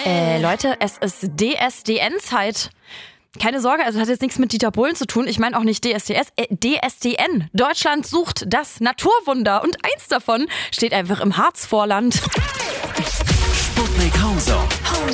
Leute, es ist DSDN-Zeit. Keine Sorge, also hat jetzt nichts mit Dieter Bohlen zu tun. Ich meine auch nicht DSDS, DSDN. Deutschland sucht das Naturwunder. Und eins davon steht einfach im Harzvorland. Sputnik Homezone.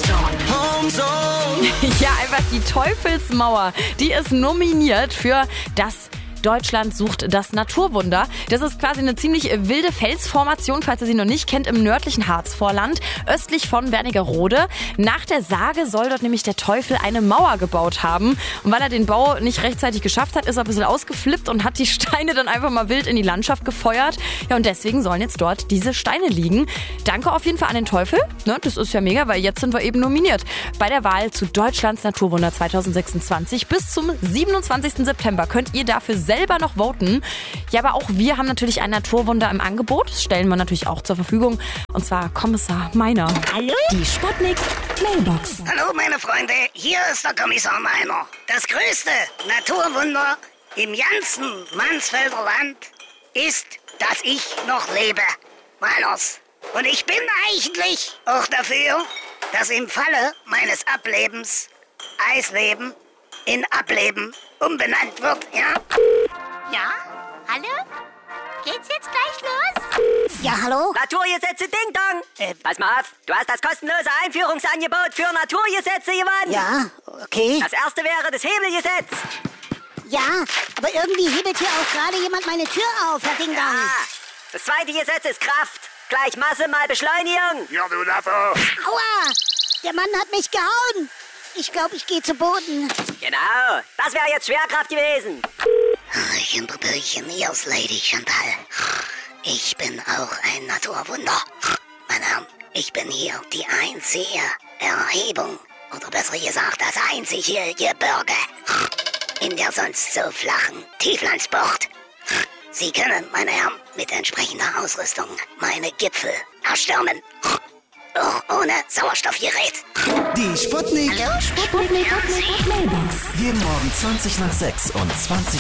Ja, einfach die Teufelsmauer. Die ist nominiert für das Deutschland sucht das Naturwunder. Das ist quasi eine ziemlich wilde Felsformation, falls ihr sie noch nicht kennt, im nördlichen Harzvorland, östlich von Wernigerode. Nach der Sage soll dort nämlich der Teufel eine Mauer gebaut haben. Und weil er den Bau nicht rechtzeitig geschafft hat, ist er ein bisschen ausgeflippt und hat die Steine dann einfach mal wild in die Landschaft gefeuert. Ja, und deswegen sollen jetzt dort diese Steine liegen. Danke auf jeden Fall an den Teufel. Ne, das ist ja mega, weil jetzt sind wir eben nominiert. Bei der Wahl zu Deutschlands Naturwunder 2026 bis zum 27. September könnt ihr dafür selber noch voten. Ja, aber auch wir haben natürlich ein Naturwunder im Angebot. Das stellen wir natürlich auch zur Verfügung. Und zwar Kommissar Meiner. Hallo? Die Sputnik Mailbox. Hallo meine Freunde, hier ist der Kommissar Meiner. Das größte Naturwunder im ganzen Mansfelder Land ist, dass ich noch lebe. Meiners. Und ich bin eigentlich auch dafür, dass im Falle meines Ablebens Eisleben in Ableben umbenannt wird, ja? Ja? Hallo? Geht's jetzt gleich los? Ja, hallo? Naturgesetze Ding Dong! Pass mal auf, du hast das kostenlose Einführungsangebot für Naturgesetze gewonnen. Ja, okay. Das erste wäre das Hebelgesetz. Ja, aber irgendwie hebelt hier auch gerade jemand meine Tür auf, Herr Ding Dong. Ah, das zweite Gesetz ist Kraft. Gleich Masse mal Beschleunigung. Ja, du Naffe. Aua! Der Mann hat mich gehauen. Ich glaube, ich gehe zu Boden. Genau, das wäre jetzt Schwerkraft gewesen. Hallöchen, hier ist Lady Chantal. Ich bin auch ein Naturwunder. Meine Herren, ich bin hier die einzige Erhebung, oder besser gesagt, das einzige Gebirge in der sonst so flachen Tieflandsbucht. Sie können, meine Herren, mit entsprechender Ausrüstung meine Gipfel erstürmen. Auch ohne Sauerstoffgerät. Die Sputnik. Sputnik Mailbox. Jeden Morgen 20 nach 6 und 20